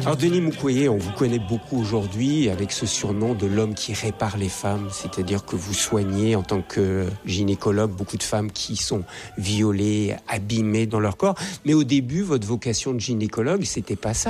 Alors Denis Mukwege, on vous connaît beaucoup aujourd'hui avec ce surnom de l'homme qui répare les femmes, c'est-à-dire que vous soignez en tant que gynécologue beaucoup de femmes qui sont violées, abîmées dans leur corps. Mais au début, votre vocation de gynécologue, c'était pas ça.